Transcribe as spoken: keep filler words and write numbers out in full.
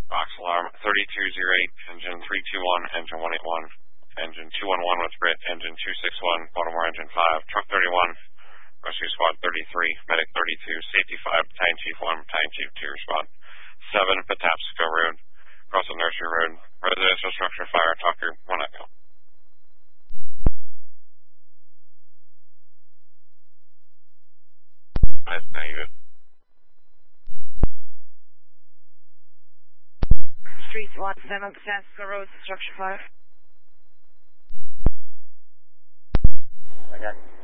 Box alarm thirty-two oh eight, engine three two one, engine one eight one, engine two one one with Brit, engine two six one, Baltimore engine five, truck thirty-one, rescue squad thirty-three, medic thirty-two, safety five, battalion chief one, battalion chief two, respond. seven, Patapsco Road, across the nursery road, residential structure fire, Tucker, one echo. That's negative. Street one seven, Patapsco Road, structure fire. Okay.